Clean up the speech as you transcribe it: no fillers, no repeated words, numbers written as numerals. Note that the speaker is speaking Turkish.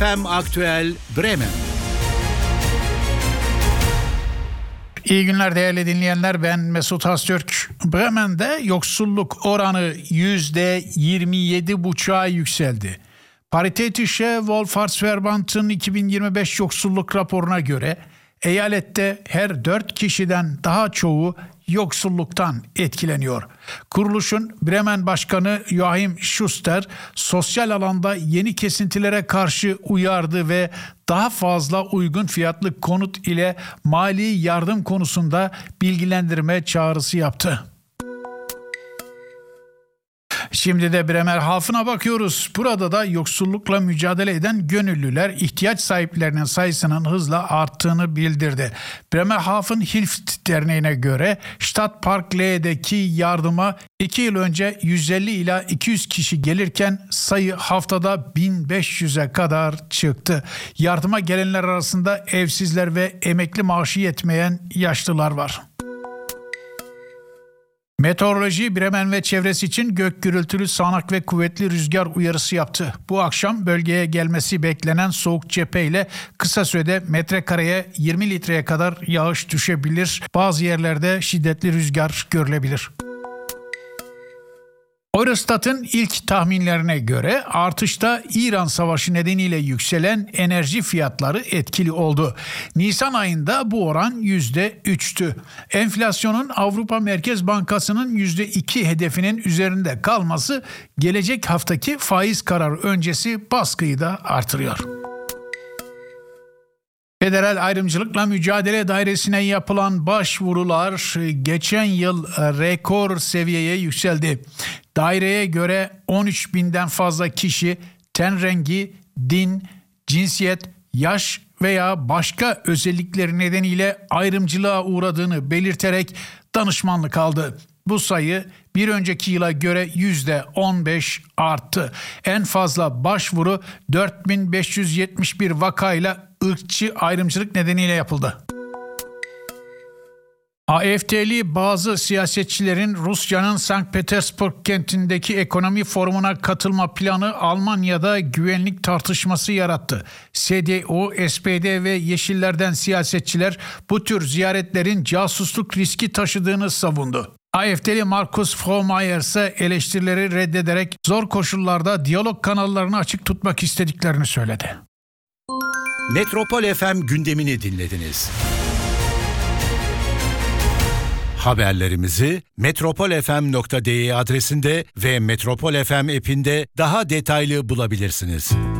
FM Aktüel Bremen. İyi günler değerli dinleyenler, ben Mesut Öztürk. Bremen'de yoksulluk oranı %27,5'a yükseldi. Paritätische Wohlfahrtsverband'ın 2025 yoksulluk raporuna göre eyalette her 4 kişiden daha çoğu yoksulluktan etkileniyor. Kuruluşun Bremen Başkanı Joachim Schuster sosyal alanda yeni kesintilere karşı uyardı ve daha fazla uygun fiyatlı konut ile mali yardım konusunda bilgilendirme çağrısı yaptı. Şimdi de Bremerhaven'a bakıyoruz. Burada da yoksullukla mücadele eden gönüllüler ihtiyaç sahiplerinin sayısının hızla arttığını bildirdi. Bremerhaven Hilft Derneği'ne göre Stadtpark L'deki yardıma 2 yıl önce 150 ila 200 kişi gelirken sayı haftada 1500'e kadar çıktı. Yardıma gelenler arasında evsizler ve emekli maaşı yetmeyen yaşlılar var. Meteoroloji Bremen ve çevresi için gök gürültülü sağanak ve kuvvetli rüzgar uyarısı yaptı. Bu akşam bölgeye gelmesi beklenen soğuk cephe ile kısa sürede metrekareye 20 litreye kadar yağış düşebilir. Bazı yerlerde şiddetli rüzgar görülebilir. Eurostat'ın ilk tahminlerine göre artışta İran Savaşı nedeniyle yükselen enerji fiyatları etkili oldu. Nisan ayında bu oran %3'tü. Enflasyonun Avrupa Merkez Bankası'nın %2 hedefinin üzerinde kalması gelecek haftaki faiz kararı öncesi baskıyı da artırıyor. Federal Ayrımcılıkla Mücadele Dairesi'ne yapılan başvurular geçen yıl rekor seviyeye yükseldi. Daireye göre 13 binden fazla kişi ten rengi, din, cinsiyet, yaş veya başka özellikleri nedeniyle ayrımcılığa uğradığını belirterek danışmanlık aldı. Bu sayı bir önceki yıla göre %15 arttı. En fazla başvuru 4571 vakayla ırkçı ayrımcılık nedeniyle yapıldı. AfD'li bazı siyasetçilerin Rusya'nın Sankt Petersburg kentindeki ekonomi forumuna katılma planı Almanya'da güvenlik tartışması yarattı. CDU, SPD ve Yeşillerden siyasetçiler bu tür ziyaretlerin casusluk riski taşıdığını savundu. AfD'li Markus Frohmayer ise eleştirileri reddederek zor koşullarda diyalog kanallarını açık tutmak istediklerini söyledi. Metropol FM gündemini dinlediniz. Haberlerimizi metropolfm.de adresinde ve Metropol FM app'inde daha detaylı bulabilirsiniz.